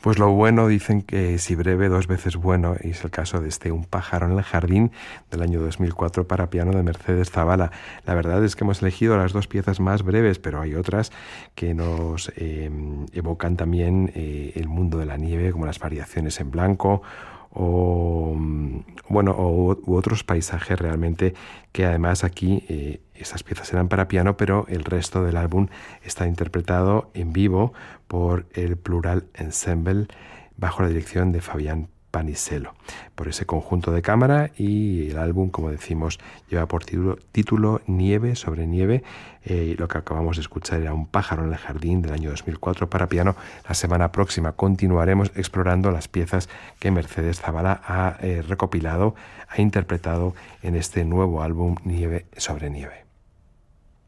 Pues lo bueno, dicen que si breve, dos veces bueno, y es el caso de Un pájaro en el jardín del año 2004 para piano de Mercedes Zavala. La verdad es que hemos elegido las dos piezas más breves, pero hay otras que nos evocan también el mundo de la nieve, como las variaciones en blanco, u otros paisajes realmente que además aquí estas piezas eran para piano, pero el resto del álbum está interpretado en vivo por el Plural Ensemble bajo la dirección de Fabián Paniselo, por ese conjunto de cámara, y el álbum, como decimos, lleva por título Nieve sobre nieve. Lo que acabamos de escuchar era Un pájaro en el jardín del año 2004 para piano. La semana próxima continuaremos explorando las piezas que Mercedes Zavala ha recopilado, ha interpretado en este nuevo álbum Nieve sobre nieve.